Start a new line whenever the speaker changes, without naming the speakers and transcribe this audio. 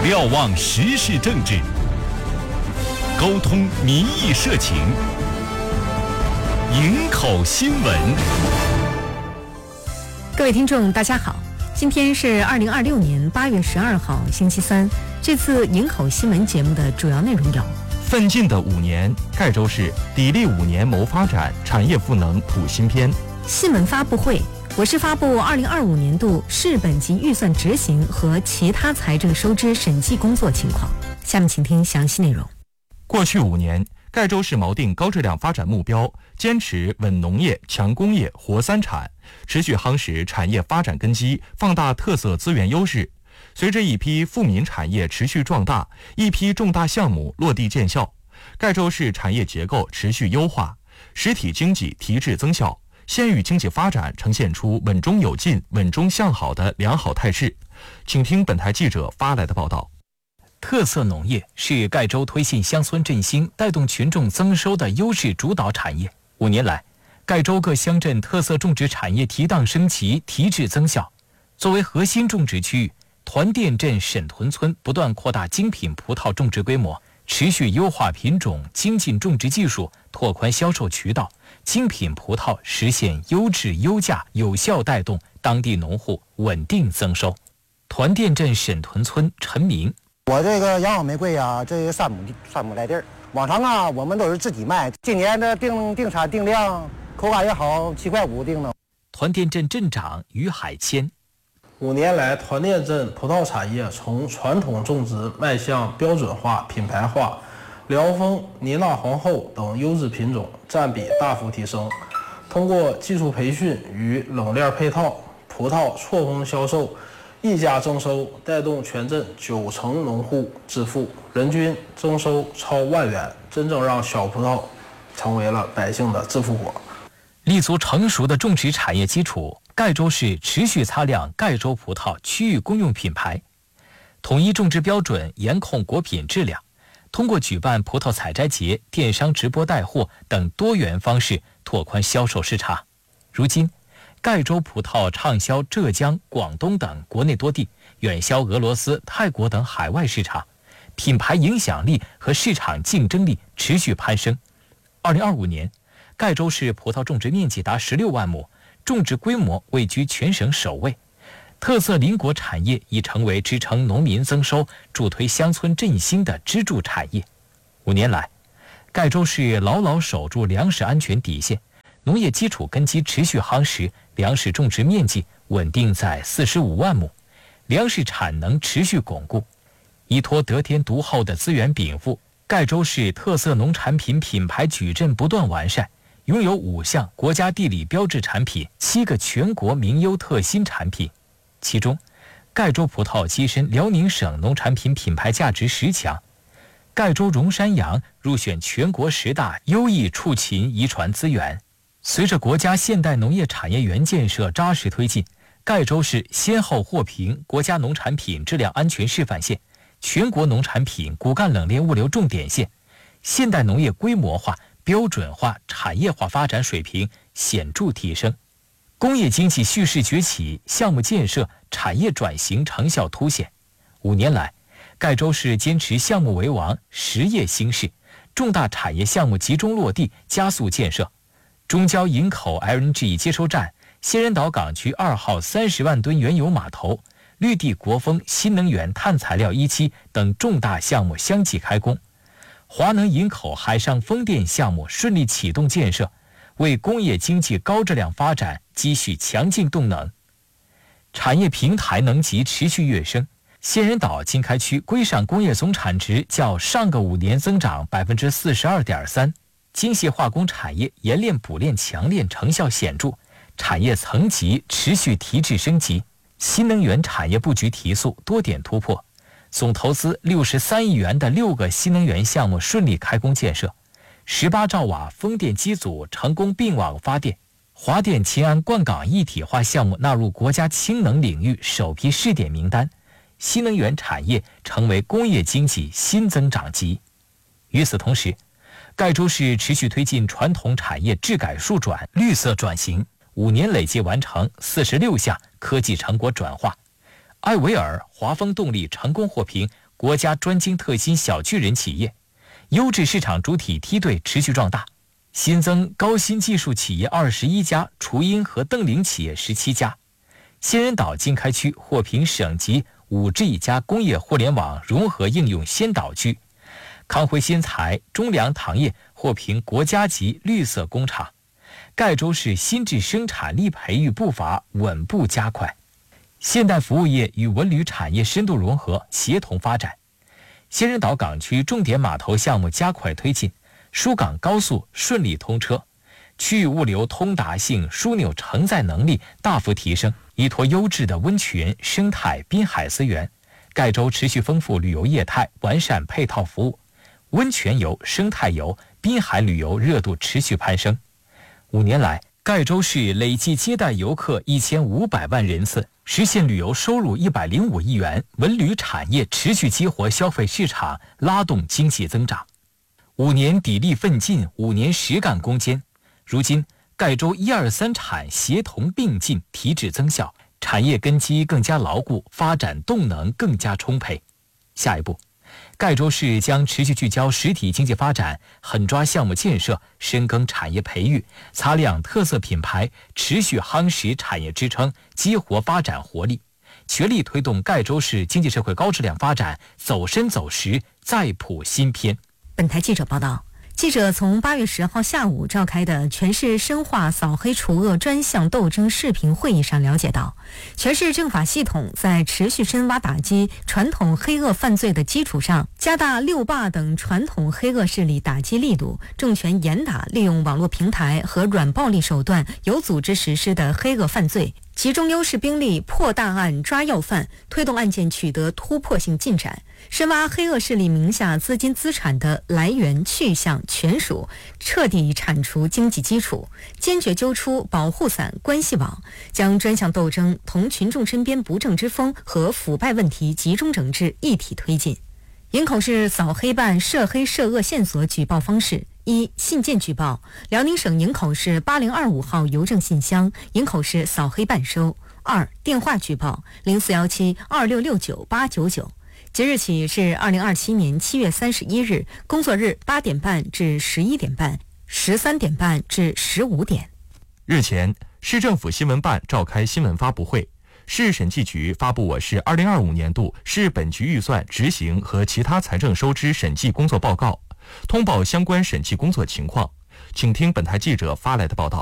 瞭望时事政治，沟通民意社情，营口新闻。
各位听众大家好，今天是2026年8月12号星期三。这次营口新闻节目的主要内容有：
奋进的5年，盖州市砥砺5年谋发展，产业赋能谱新篇。
新闻发布会，我市发布2025年度市本级预算执行和其他财政收支审计工作情况。下面请听详细内容。
过去5年，盖州市锚定高质量发展目标，坚持稳农业、强工业、活三产，持续夯实产业发展根基，放大特色资源优势。随着一批富民产业持续壮大，一批重大项目落地见效，盖州市产业结构持续优化，实体经济提质增效，县域经济发展呈现出稳中有进、稳中向好的良好态势。请听本台记者发来的报道。
特色农业是盖州推进乡村振兴、带动群众增收的优势主导产业。5年来，盖州各乡镇特色种植产业提档升级、提质增效。作为核心种植区域，团甸镇沈屯村不断扩大精品葡萄种植规模，持续优化品种、精进种植技术，拓宽销售渠道，精品葡萄实现优质优价，有效带动当地农户稳定增收。团甸镇沈屯村陈明：
我这个洋好玫瑰啊，这3亩来地儿，往常啊我们都是自己卖，今年的定产定量，口感也好，7块5定的。
团甸镇镇长于海谦
：5年来，团甸镇葡萄产业从传统种植迈向标准化、品牌化，辽丰、尼娜皇后等优质品种占比大幅提升。通过技术培训与冷链配套，葡萄错峰销售，溢价增收，带动全镇90%农户致富，人均增收超1万元，真正让小葡萄成为了百姓的致富果。
立足成熟的种植产业基础，盖州市持续擦亮盖州葡萄区域公用品牌，统一种植标准，严控果品质量。通过举办葡萄采摘节、电商直播带货等多元方式拓宽销售市场。如今，盖州葡萄畅销浙江、广东等国内多地，远销俄罗斯、泰国等海外市场，品牌影响力和市场竞争力持续攀升。2025年，盖州市葡萄种植面积达16万亩，种植规模位居全省首位。特色林果产业已成为支撑农民增收、助推乡村振兴的支柱产业。5年来，盖州市牢牢守住粮食安全底线，农业基础根基持续夯实，粮食种植面积稳定在45万亩，粮食产能持续巩固。依托得天独厚的资源禀赋，盖州市特色农产品品牌矩阵不断完善，拥有5项国家地理标志产品，7个全国名优特新产品。其中，盖州葡萄跻身辽宁省农产品品牌价值10强，盖州荣山羊入选全国10大优异畜禽遗传资源。随着国家现代农业产业园建设扎实推进，盖州市先后获评国家农产品质量安全示范县、全国农产品骨干冷链物流重点县，现代农业规模化、标准化、产业化发展水平显著提升，工业经济蓄势崛起，项目建设、产业转型成效凸显。5年来，盖州市坚持项目为王、实业兴市，重大产业项目集中落地，加速建设。中交营口 LNG 接收站、仙人岛港区2号30万吨原油码头、绿地国风新能源碳材料1期等重大项目相继开工，华能营口海上风电项目顺利启动建设，为工业经济高质量发展积蓄强劲动能。产业平台能级持续跃升，仙人岛经开区规上工业总产值较上个5年增长 42.3%， 精细化工产业冶炼补炼强炼成效显著，产业层级持续提质升级，新能源产业布局提速，多点突破，总投资63亿元的6个新能源项目顺利开工建设，18兆瓦风电机组成功并网发电，华电秦安灌港一体化项目纳入国家氢能领域首批试点名单，新能源产业成为工业经济新增长极。与此同时，盖州市持续推进传统产业质改数转、绿色转型，5年累计完成46项科技成果转化。艾维尔、华丰动力成功获评国家专精特新小巨人企业，优质市场主体梯队持续壮大，新增高新技术企业21家，雏鹰和邓羚企业17家。仙人岛经开区获评省级5G 加工业互联网融合应用先导区，康辉新材、中粮糖业获评国家级绿色工厂。盖州市新质生产力培育步伐稳步加快，现代服务业与文旅产业深度融合协同发展。仙人岛港区重点码头项目加快推进，疏港高速顺利通车，区域物流通达性、枢纽承载能力大幅提升。依托优质的温泉生态滨海资源，盖州持续丰富旅游业态，完善配套服务，温泉游、生态游、滨海旅游热度持续攀升。5年来，盖州市累计接待游客1500万人次，实现旅游收入105亿元，文旅产业持续激活消费市场，拉动经济增长。5年砥砺奋进，5年实干攻坚。如今，盖州1、2、3产协同并进，提质增效，产业根基更加牢固，发展动能更加充沛。下一步，盖州市将持续聚焦实体经济发展，狠抓项目建设，深耕产业培育，擦亮特色品牌，持续夯实产业支撑，激活发展活力，全力推动盖州市经济社会高质量发展走深走实，再谱新篇。
本台记者报道。记者从8月10号下午召开的全市深化扫黑除恶专项斗争视频会议上了解到，全市政法系统在持续深挖打击传统黑恶犯罪的基础上，加大六霸等传统黑恶势力打击力度，重拳严打利用网络平台和软暴力手段有组织实施的黑恶犯罪，集中优势兵力破大案抓要犯，推动案件取得突破性进展，深挖黑恶势力名下资金资产的来源去向权属，彻底铲除经济基础，坚决揪出保护伞关系网，将专项斗争同群众身边不正之风和腐败问题集中整治一体推进。营口市扫黑办涉黑涉恶线索举报方式：1、信件举报，辽宁省营口市8025号邮政信箱，营口市扫黑办收。2、电话举报041726698999，即日起至2027年7月31日工作日8点半至11点半，13点半至15点。
日前，市政府新闻办召开新闻发布会，市审计局发布我市2025年度市本局预算执行和其他财政收支审计工作报告，通报相关审计工作情况。请听本台记者发来的报道。